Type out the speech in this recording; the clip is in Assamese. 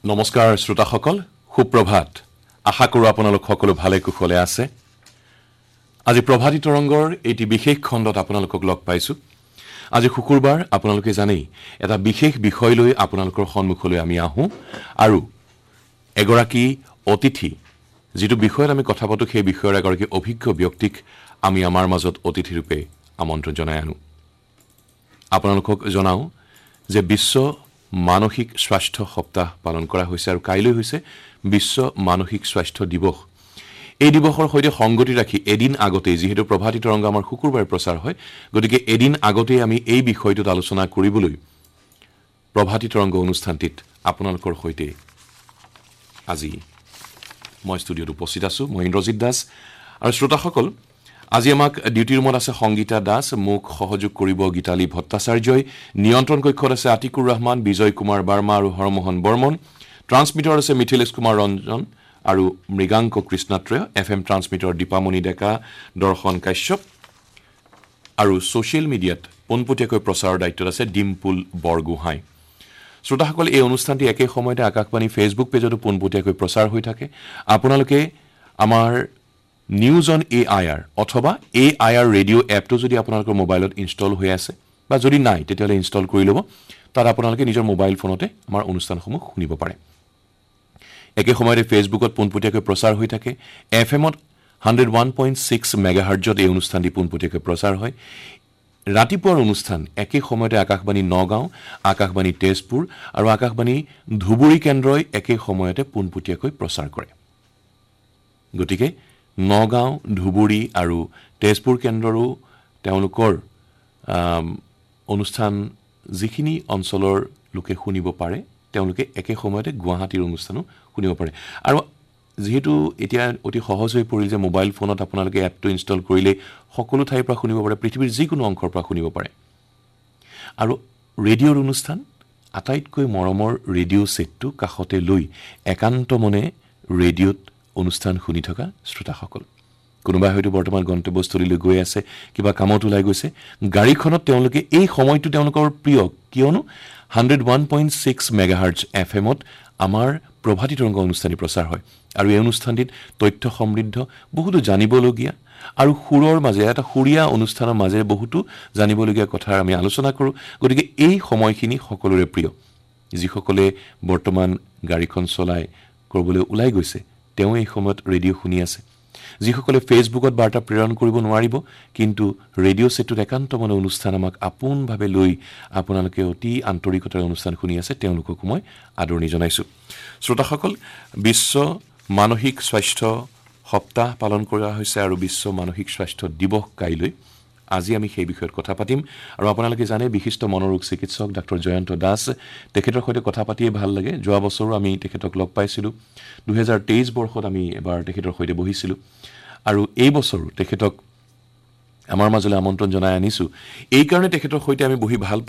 নমস্কাৰ শ্ৰোতাসকল, সুপ্ৰভাত। আশা কৰোঁ আপোনালোক সকলো ভালে কুশলে আছে। আজি প্ৰভাতী তৰংগৰ এটি বিশেষ খণ্ডত আপোনালোকক লগ পাইছোঁ। আজি শুকুৰবাৰ, আপোনালোকে জানেই, এটা বিশেষ বিষয় লৈ আপোনালোকৰ সন্মুখলৈ আমি আহোঁ আৰু এগৰাকী অতিথি, যিটো বিষয়ত আমি কথা পাতোঁ, সেই বিষয়ৰ এগৰাকী অভিজ্ঞ ব্যক্তিক আমি আমাৰ মাজত অতিথিৰূপে আমন্ত্ৰণ জনাই আনো। আপোনালোকক জনাওঁ যে বিশ্ব মানসিক স্বাস্থ্য সপ্তাহ পালন কৰা হৈছে আৰু কাইলৈ হৈছে বিশ্ব মানসিক স্বাস্থ্য দিৱস। এই দিৱসৰ সৈতে সংগতি ৰাখি এদিন আগতেই, যিহেতু প্ৰভাতী তৰংগ আমাৰ শুকুৰবাৰে প্ৰচাৰ হয়, গতিকে এদিন আগতেই আমি এই বিষয়টোত আলোচনা কৰিবলৈ প্ৰভাতী তৰংগ অনুষ্ঠানটিত আপোনালোকৰ সৈতে আজি মই ষ্টুডিঅ'ত উপস্থিত আছোঁ। মই ইন্দ্ৰজিৎ দাস। আৰু শ্ৰোতাসকল, আজি আমাক ডিউটি ৰুমত আছে সংগীতা দাস, মোক সহযোগ কৰিব গীতালী ভট্টাচাৰ্যই, নিয়ন্ত্ৰণ কক্ষত আছে আতিকুৰ ৰহমান, বিজয় কুমাৰ বাৰ্মা আৰু হৰমোহন বৰ্মন, ট্ৰান্সমিটাৰ আছে মিথিলেশ কুমাৰ ৰঞ্জন আৰু মৃগাংক কৃষ্ণাত্ৰয়, FM ট্ৰান্সমিটাৰ দীপামণি ডেকা, দৰ্শন কাশ্যপ আৰু ছ'চিয়েল মিডিয়াত পোনপটীয়াকৈ প্ৰচাৰৰ দায়িত্বত আছে ডিম্পুল বৰগোহাঁই। শ্ৰোতাসকল, এই অনুষ্ঠানটি একে সময়তে আকাশবাণী ফেচবুক পেজতো পোনপটীয়াকৈ প্ৰচাৰ হৈ থাকে। আপোনালোকে আমাৰ নিউজ অন AIR অথবা AIR ৰেডিঅ' এপটো যদি আপোনালোকৰ মোবাইলত ইনষ্টল হৈ আছে বা যদি নাই, তেতিয়াহ'লে ইনষ্টল কৰি ল'ব। তাত আপোনালোকে নিজৰ মোবাইল ফোনতে আমাৰ অনুষ্ঠানসমূহ শুনিব পাৰে। একে সময়তে ফেচবুকত পোনপটীয়াকৈ প্ৰচাৰ হৈ থাকে। FM-ত 101.6 মেগাহাৰ্টজত এই অনুষ্ঠানটি পোনপটীয়াকৈ প্ৰচাৰ হয়। ৰাতিপুৱাৰ অনুষ্ঠান একে সময়তে আকাশবাণী নগাঁও, আকাশবাণী তেজপুৰ আৰু আকাশবাণী ধুবুৰী কেন্দ্ৰই একে সময়তে পোনপটীয়াকৈ প্ৰচাৰ কৰে। গতিকে নগাঁও, ধুবুৰী আৰু তেজপুৰ কেন্দ্ৰৰো তেওঁলোকৰ অনুষ্ঠান যিখিনি অঞ্চলৰ লোকে শুনিব পাৰে, তেওঁলোকে একে সময়তে গুৱাহাটীৰ অনুষ্ঠানো শুনিব পাৰে। আৰু যিহেতু এতিয়া অতি সহজ হৈ পৰিল যে মোবাইল ফোনত আপোনালোকে এপটো ইনষ্টল কৰিলে সকলো ঠাইৰ পৰা শুনিব পাৰে, পৃথিৱীৰ যিকোনো অংশৰ পৰা শুনিব পাৰে। আৰু ৰেডিঅ'ৰ অনুষ্ঠান, আটাইতকৈ মৰমৰ ৰেডিঅ' ছেটটো কাষতে লৈ একান্ত মনে ৰেডিঅ'ত অনুষ্ঠান শুনি থকা শ্ৰোতাসকল, কোনোবাই হয়তো বৰ্তমান গন্তব্যস্থলীলৈ গৈ আছে, কিবা কামত ওলাই গৈছে, গাড়ীখনত তেওঁলোকে এই সময়টো তেওঁলোকৰ প্ৰিয়, কিয়নো 101.6 মেগাহাৰ্টজ FM-ত আমাৰ প্ৰভাতী তৰংগ অনুষ্ঠানটি প্ৰচাৰ হয়। আৰু এই অনুষ্ঠানটিত তথ্য সমৃদ্ধ, বহুতো জানিবলগীয়া আৰু সুৰৰ মাজেৰে, এটা সুৰীয়া অনুষ্ঠানৰ মাজেৰে বহুতো জানিবলগীয়া কথাৰ আমি আলোচনা কৰোঁ। গতিকে এই সময়খিনি সকলোৰে প্ৰিয়। যিসকলে বৰ্তমান গাড়ীখন চলাই কৰিবলৈ ওলাই গৈছে, তেওঁ এই সময়ত ৰেডিঅ' শুনি আছে। যিসকলে ফেচবুকত বাৰ্তা প্ৰেৰণ কৰিব নোৱাৰিব, কিন্তু ৰেডিঅ' ছেটটোত একান্ত মনে অনুষ্ঠান আমাক আপোনভাৱে লৈ আপোনালোকে অতি আন্তৰিকতাৰে অনুষ্ঠান শুনি আছে, তেওঁলোককো মই আদৰণি জনাইছোঁ। শ্ৰোতাসকল, বিশ্ব মানসিক স্বাস্থ্য সপ্তাহ পালন কৰা হৈছে আৰু বিশ্ব মানসিক স্বাস্থ্য দিৱস কাইলৈ। আজি আমি সেই বিষয়ত কথা পাতিম। আৰু আপোনালোকে জানে, বিশিষ্ট মনোৰোগ চিকিৎসক ডাক্তৰ জয়ন্ত দাস, তেখেতৰ সৈতে কথা পাতিয়ে ভাল লাগে। যোৱা বছৰো আমি তেখেতক লগ পাইছিলোঁ। 2023 বৰ্ষত আমি এবাৰ তেখেতৰ সৈতে বহিছিলোঁ আৰু এই বছৰো তেখেতক আমাৰ মাজলৈ আমন্ত্ৰণ জনাই আনিছোঁ। এইকাৰণে তেখেতৰ সৈতে আমি বহি ভাল